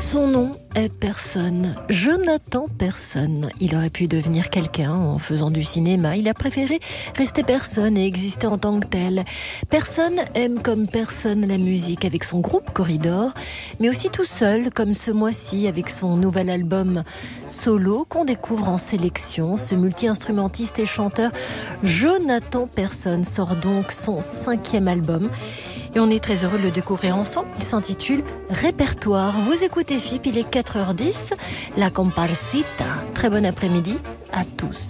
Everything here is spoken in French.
Son nom est Personne, Jonathan Personne. Il aurait pu devenir quelqu'un en faisant du cinéma. Il a préféré rester personne et exister en tant que tel. Personne aime comme personne la musique avec son groupe Corridor, mais aussi tout seul, comme ce mois-ci avec son nouvel album solo qu'on découvre en sélection. Ce multi-instrumentiste et chanteur Jonathan Personne sort donc son 5e album. Et on est très heureux de le découvrir ensemble. Il s'intitule Répertoire. Vous écoutez FIP, il est 4h10. La Comparsita. Très bon après-midi à tous.